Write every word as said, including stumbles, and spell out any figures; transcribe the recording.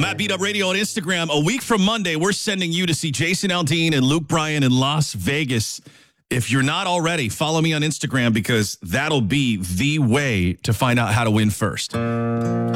I'm at Beat Up Radio on Instagram. A week from Monday, we're sending you to see Jason Aldean and Luke Bryan in Las Vegas. If you're not already, follow me on Instagram because that'll be the way to find out how to win first.